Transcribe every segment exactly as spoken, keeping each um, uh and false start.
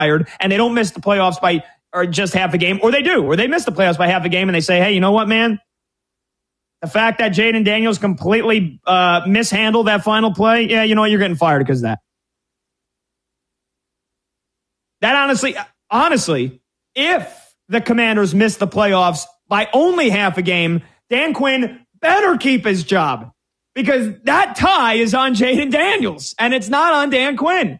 fired and they don't miss the playoffs by or just half a game, or they do, or they miss the playoffs by half a game and they say, hey, you know what, man? The fact that Jaden Daniels completely uh, mishandled that final play, yeah, you know what? You're getting fired because of that. That honestly, honestly, if the Commanders miss the playoffs by only half a game, Dan Quinn better keep his job because that tie is on Jaden Daniels and it's not on Dan Quinn.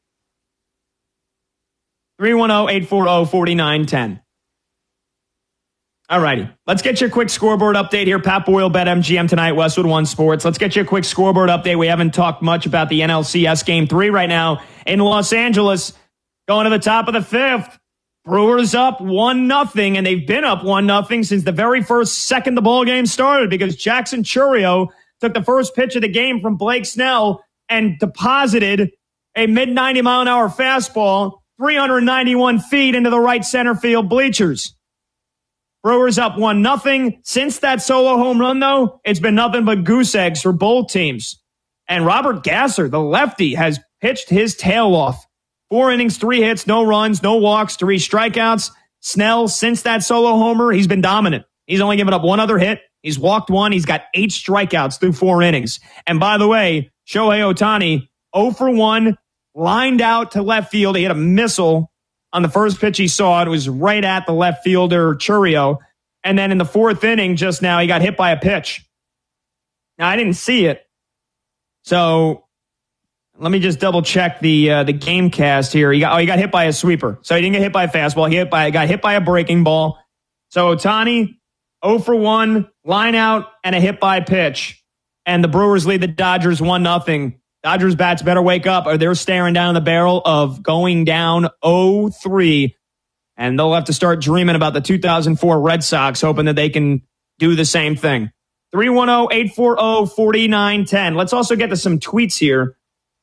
three one zero, eight four zero, four nine one zero. All righty. Let's get you a quick scoreboard update here. Pat Boyle, BetMGM tonight, Westwood One Sports. Let's get you a quick scoreboard update. We haven't talked much about the N L C S Game three right now in Los Angeles. Going to the top of the fifth. Brewers up one nothing, and they've been up one nothing since the very first second the ball game started because Jackson Chourio took the first pitch of the game from Blake Snell and deposited a mid ninety mile an hour fastball three hundred ninety-one feet into the right center field bleachers. Brewers up one nothing. Since that solo home run, though, it's been nothing but goose eggs for both teams. And Robert Gasser, the lefty, has pitched his tail off. Four innings, three hits, no runs, no walks, three strikeouts. Snell, since that solo homer, he's been dominant. He's only given up one other hit. He's walked one. He's got eight strikeouts through four innings. And by the way, Shohei Ohtani, zero for one, lined out to left field. He had a missile on the first pitch he saw. It was right at the left fielder, Chourio. And then in the fourth inning just now, he got hit by a pitch. Now, I didn't see it. So let me just double check the uh, the game cast here. He got oh, he got hit by a sweeper. So he didn't get hit by a fastball. He hit by, got hit by a breaking ball. So Ohtani, zero for one, line out, and a hit by pitch. And the Brewers lead the Dodgers one nothing. Dodgers bats better wake up or they're staring down the barrel of going down oh three. And they'll have to start dreaming about the two thousand four Red Sox, hoping that they can do the same thing. three one zero, eight four zero, four nine one zero. Let's also get to some tweets here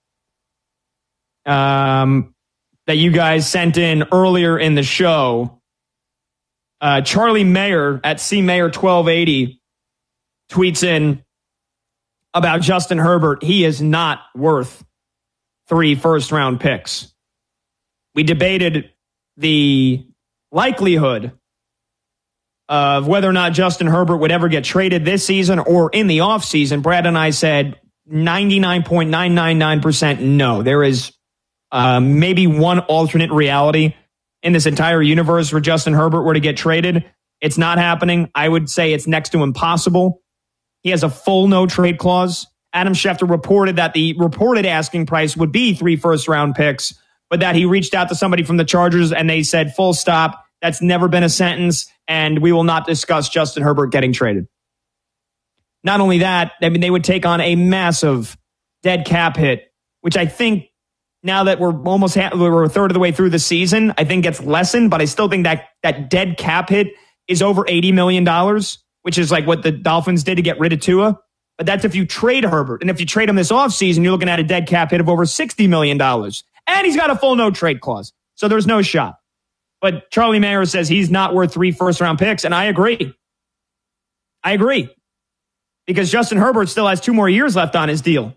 um, that you guys sent in earlier in the show. Uh, Charlie Mayer at C Mayer twelve eighty tweets in about Justin Herbert. He is not worth three first-round picks. We debated the likelihood of whether or not Justin Herbert would ever get traded this season or in the offseason. Brad and I said ninety-nine point nine nine nine percent no. There is uh, maybe one alternate reality in this entire universe where Justin Herbert were to get traded. It's not happening. I would say it's next to impossible. He has a full no-trade clause. Adam Schefter reported that the reported asking price would be three first-round picks, but that he reached out to somebody from the Chargers and they said, full stop, that's never been a sentence, and we will not discuss Justin Herbert getting traded. Not only that, I mean, they would take on a massive dead cap hit, which I think now that we're almost ha- we're a third of the way through the season, I think gets lessened, but I still think that that dead cap hit is over eighty million dollars, which is like what the Dolphins did to get rid of Tua. But that's if you trade Herbert. And if you trade him this offseason, you're looking at a dead cap hit of over sixty million dollars. And he's got a full no-trade clause. So there's no shot. But Charlie Mayer says he's not worth three first-round picks, and I agree. I agree. Because Justin Herbert still has two more years left on his deal.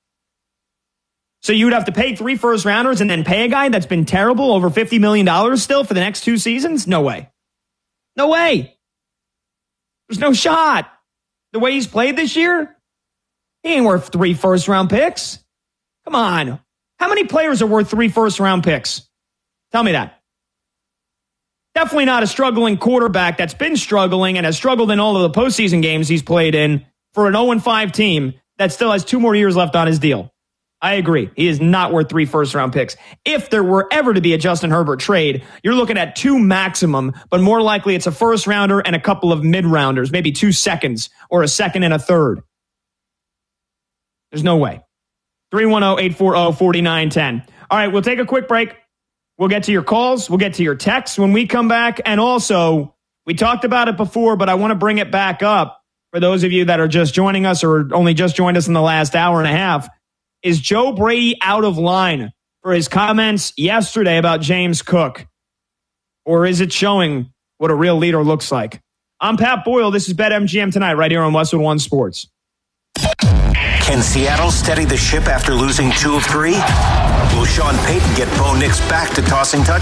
So you would have to pay three first-rounders and then pay a guy that's been terrible, over fifty million dollars still for the next two seasons? No way. No way. There's no shot. The way he's played this year, he ain't worth three first-round picks. Come on. How many players are worth three first-round picks? Tell me that. Definitely not a struggling quarterback that's been struggling and has struggled in all of the postseason games he's played in for an oh and five team that still has two more years left on his deal. I agree. He is not worth three first-round picks. If there were ever to be a Justin Herbert trade, you're looking at two maximum, but more likely it's a first-rounder and a couple of mid-rounders, maybe two seconds or a second and a third. There's no way. three one zero, eight four zero, four nine one zero. All right, we'll take a quick break. We'll get to your calls. We'll get to your texts when we come back. And also, we talked about it before, but I want to bring it back up for those of you that are just joining us or only just joined us in the last hour and a half. Is Joe Brady out of line for his comments yesterday about James Cook? Or is it showing what a real leader looks like? I'm Pat Boyle. This is BetMGM Tonight right here on Westwood One Sports. Can Seattle steady the ship after losing two of three? Will Sean Payton get Bo Nix back to tossing touchdowns?